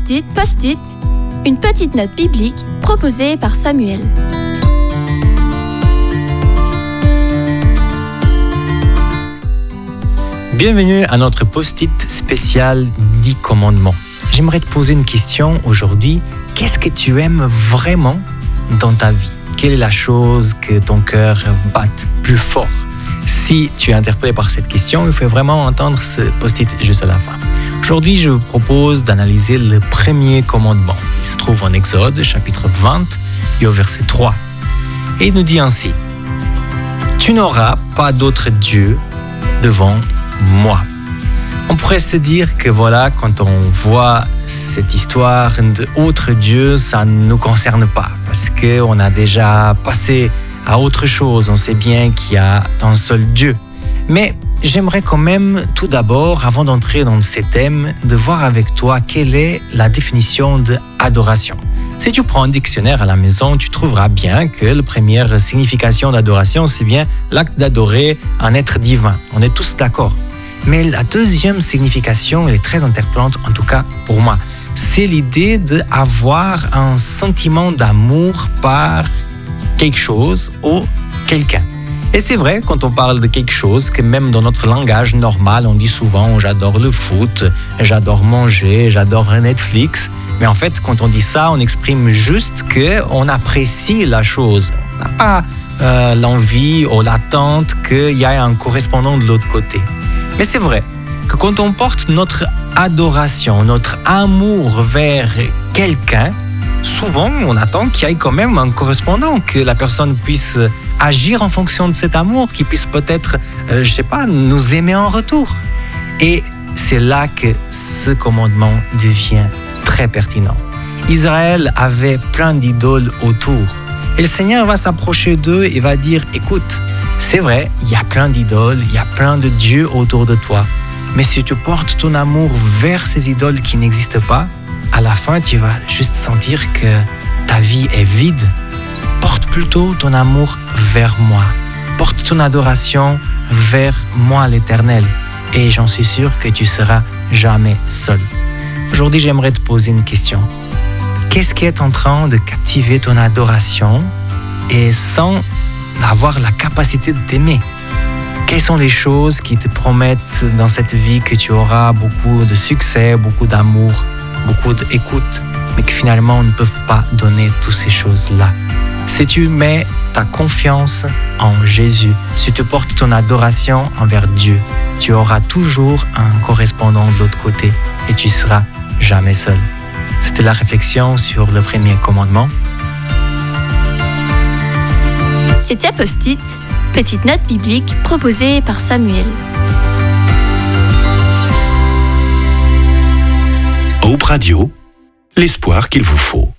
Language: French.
Post-it, une petite note biblique proposée par Samuel. Bienvenue à notre post-it spécial 10 commandements. J'aimerais te poser une question aujourd'hui. Qu'est-ce que tu aimes vraiment dans ta vie? Quelle est la chose que ton cœur batte plus fort? Si tu es interpellé par cette question, il faut vraiment entendre ce post-it juste à la fin. Aujourd'hui, je vous propose d'analyser le premier commandement. Il se trouve en Exode, chapitre 20, et au verset 3. Et il nous dit ainsi: « Tu n'auras pas d'autre Dieu devant moi. » On pourrait se dire que voilà, quand on voit cette histoire d'autres dieux, ça ne nous concerne pas parce qu'on a déjà passé à autre chose. On sait bien qu'il y a un seul Dieu. Mais j'aimerais quand même tout d'abord, avant d'entrer dans ces thèmes, de voir avec toi quelle est la définition d'adoration. Si tu prends un dictionnaire à la maison, tu trouveras bien que la première signification d'adoration, c'est bien l'acte d'adorer un être divin. On est tous d'accord. Mais la deuxième signification, elle est très interpellante, en tout cas pour moi. C'est l'idée d'avoir un sentiment d'amour par quelque chose ou quelqu'un. Et c'est vrai, quand on parle de quelque chose, que même dans notre langage normal, on dit souvent « j'adore le foot »,« j'adore manger »,« j'adore Netflix ». Mais en fait, quand on dit ça, on exprime juste qu'on apprécie la chose. On n'a pas l'envie ou l'attente qu'il y ait un correspondant de l'autre côté. Mais c'est vrai que quand on porte notre adoration, notre amour vers quelqu'un, souvent on attend qu'il y ait quand même un correspondant, que la personne puisse agir en fonction de cet amour, qu'il puisse peut-être, nous aimer en retour. Et c'est là que ce commandement devient très pertinent. Israël avait plein d'idoles autour. Et le Seigneur va s'approcher d'eux et va dire « Écoute, c'est vrai, il y a plein d'idoles, il y a plein de dieux autour de toi. Mais si tu portes ton amour vers ces idoles qui n'existent pas, à la fin, tu vas juste sentir que ta vie est vide. Porte plutôt ton amour vers moi. Porte ton adoration vers moi, l'Éternel. Et j'en suis sûr que tu seras jamais seul. » Aujourd'hui, j'aimerais te poser une question. Qu'est-ce qui est en train de captiver ton adoration et sans avoir la capacité de t'aimer? Quelles sont les choses qui te promettent dans cette vie que tu auras beaucoup de succès, beaucoup d'amour, beaucoup d'écoute, mais que finalement ne peuvent pas donner toutes ces choses-là? Si tu mets ta confiance en Jésus, si tu portes ton adoration envers Dieu, tu auras toujours un correspondant de l'autre côté et tu seras jamais seul. C'était la réflexion sur le premier commandement. C'était Post-it, petite note biblique proposée par Samuel. Hope Radio, l'espoir qu'il vous faut.